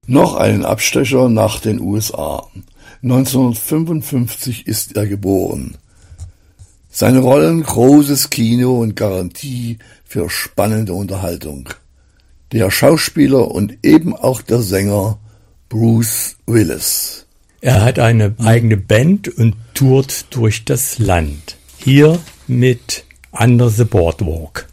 Noch einen Abstecher nach den USA. 1955 ist er geboren. Seine Rollen großes Kino und Garantie für spannende Unterhaltung. Der Schauspieler und eben auch der Sänger Bruce Willis. Er hat eine eigene Band und tourt durch das Land. Hier mit Under the Boardwalk.